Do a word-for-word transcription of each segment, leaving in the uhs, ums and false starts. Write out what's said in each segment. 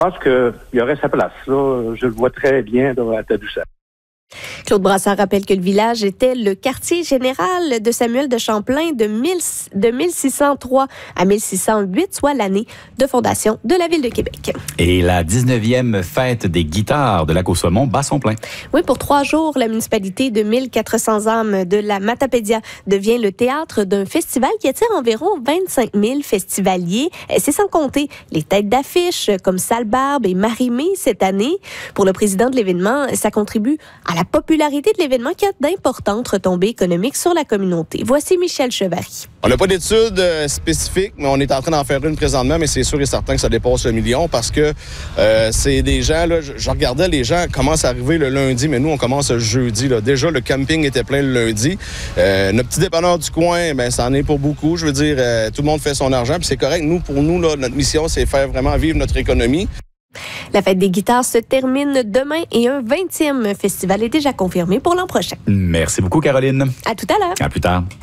pense qu'il y aurait sa place. Là. Je le vois très bien dans la Tadoussac. Claude Brassard rappelle que le village était le quartier général de Samuel de Champlain de, mille six cent trois à mille six cent huit, soit l'année de fondation de la Ville de Québec. Et la dix-neuvième fête des guitares de Lac-aux-Saumons bat son plein. Oui, pour trois jours, la municipalité de mille quatre cents âmes de la Matapédia devient le théâtre d'un festival qui attire environ vingt-cinq mille festivaliers. C'est sans compter les têtes d'affiche comme Sale Barbe et Marie-Mé cette année. Pour le président de l'événement, ça contribue à la popularité de l'événement qui a d'importantes retombées économiques sur la communauté. Voici Michel Chevary. On n'a pas d'études euh, spécifiques, mais on est en train d'en faire une présentement, mais c'est sûr et certain que ça dépasse le million parce que euh, c'est des gens, là, je, je regardais les gens commencent à arriver le lundi, mais nous, on commence le jeudi. Là. Déjà, le camping était plein le lundi. Euh, notre petit dépanneur du coin, ben, ça en est pour beaucoup. Je veux dire, euh, tout le monde fait son argent, puis c'est correct. Nous, pour nous, là, notre mission, c'est faire vraiment vivre notre économie. La fête des guitares se termine demain et un vingtième festival est déjà confirmé pour l'an prochain. Merci beaucoup, Caroline. À tout à l'heure. À plus tard.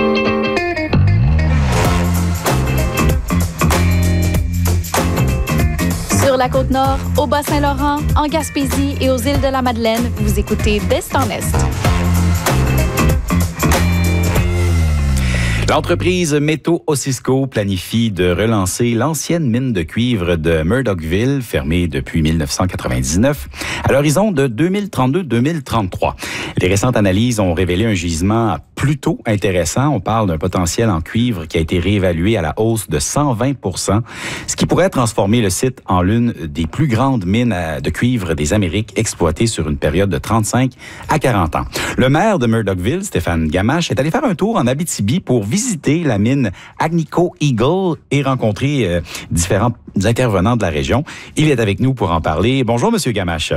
Sur la Côte-Nord, au Bas-Saint-Laurent, en Gaspésie et aux îles de la Madeleine, vous écoutez d'Est en Est. L'entreprise Métaux-Osisko planifie de relancer l'ancienne mine de cuivre de Murdochville, fermée depuis mille neuf cent quatre-vingt-dix-neuf, à l'horizon de deux mille trente-deux deux mille trente-trois. Les récentes analyses ont révélé un gisement plutôt intéressant. On parle d'un potentiel en cuivre qui a été réévalué à la hausse de cent vingt pour cent, ce qui pourrait transformer le site en l'une des plus grandes mines de cuivre des Amériques exploitées sur une période de trente-cinq à quarante ans. Le maire de Murdochville, Stéphane Gamache, est allé faire un tour en Abitibi pour visiter la mine Agnico Eagle et rencontrer euh, différents intervenants de la région. Il est avec nous pour en parler. Bonjour, Monsieur Gamache.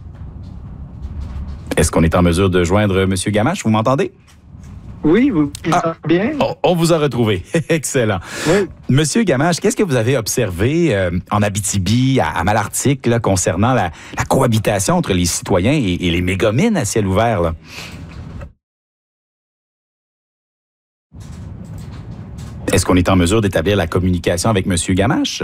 Est-ce qu'on est en mesure de joindre Monsieur Gamache? Vous m'entendez? Oui, vous ah, bien. On, on vous a retrouvé. Excellent. Oui. Monsieur Gamache, qu'est-ce que vous avez observé euh, en Abitibi, à, à Malartic, là, concernant la, la cohabitation entre les citoyens et, et les mégamines à ciel ouvert, là? Est-ce qu'on est en mesure d'établir la communication avec Monsieur Gamache?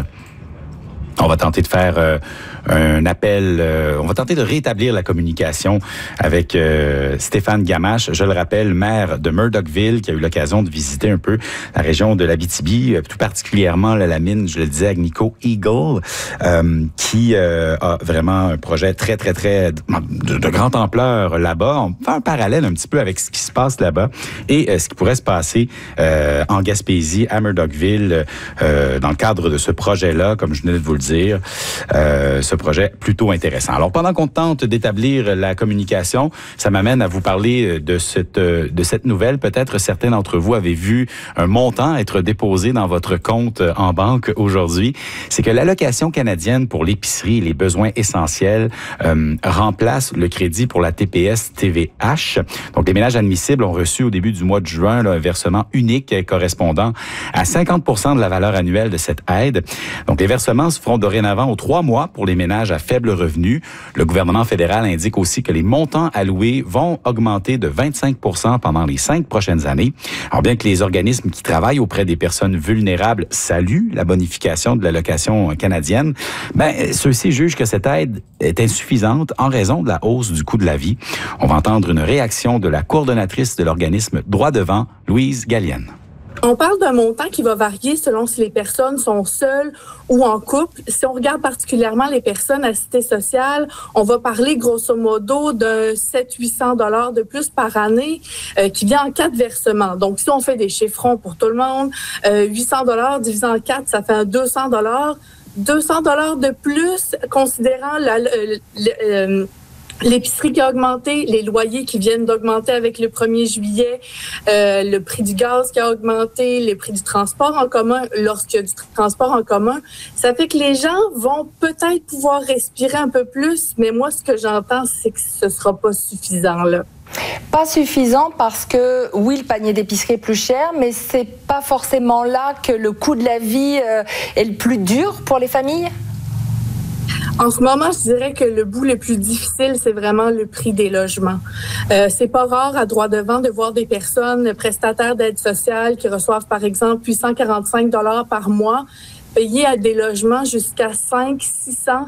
On va tenter de faire euh, un appel, euh, on va tenter de rétablir la communication avec euh, Stéphane Gamache, je le rappelle, maire de Murdochville, qui a eu l'occasion de visiter un peu la région de l'Abitibi, tout particulièrement là, la mine, je le disais, Agnico Eagle, euh, qui euh, a vraiment un projet très, très, très de, de grande ampleur là-bas. On fait un parallèle un petit peu avec ce qui se passe là-bas et euh, ce qui pourrait se passer euh, en Gaspésie, à Murdochville, euh, dans le cadre de ce projet-là, comme je venais de vous le dire, euh, ce projet plutôt intéressant. Alors, pendant qu'on tente d'établir la communication, ça m'amène à vous parler de cette, de cette nouvelle. Peut-être certains d'entre vous avaient vu un montant être déposé dans votre compte en banque aujourd'hui. C'est que l'allocation canadienne pour l'épicerie et les besoins essentiels euh, remplace le crédit pour la T P S T V H. Donc, les ménages admissibles ont reçu au début du mois de juin là, un versement unique correspondant à cinquante pour cent de la valeur annuelle de cette aide. Donc, les versements se feront dorénavant aux trois mois pour les ménages à faible revenu. Le gouvernement fédéral indique aussi que les montants alloués vont augmenter de vingt-cinq pour cent pendant les cinq prochaines années. Alors bien que les organismes qui travaillent auprès des personnes vulnérables saluent la bonification de l'allocation canadienne, ben ceux-ci jugent que cette aide est insuffisante en raison de la hausse du coût de la vie. On va entendre une réaction de la coordonnatrice de l'organisme Droit Devant, Louise Gallienne. On parle d'un montant qui va varier selon si les personnes sont seules ou en couple. Si on regarde particulièrement les personnes à cité sociale, on va parler grosso modo de sept cents à huit cents dollars de plus par année euh, qui vient en quatre versements. Donc, si on fait des chiffrons pour tout le monde, euh, huit cents dollars divisé en quatre, ça fait deux cents dollars. deux cents dollars de plus, considérant la, le, le, euh, l'épicerie qui a augmenté, les loyers qui viennent d'augmenter avec le premier juillet, euh, le prix du gaz qui a augmenté, les prix du transport en commun, lorsqu'il y a du transport en commun, ça fait que les gens vont peut-être pouvoir respirer un peu plus, mais moi, ce que j'entends, c'est que ce sera pas suffisant, là. Pas suffisant parce que, oui, le panier d'épicerie est plus cher, mais c'est pas forcément là que le coût de la vie euh, est le plus dur pour les familles? En ce moment, je dirais que le bout le plus difficile, c'est vraiment le prix des logements. Euh, c'est pas rare à Droit Devant de voir des personnes prestataires d'aide sociale qui reçoivent, par exemple, huit cent quarante-cinq dollars par mois, payés à des logements jusqu'à cinq cents, six cents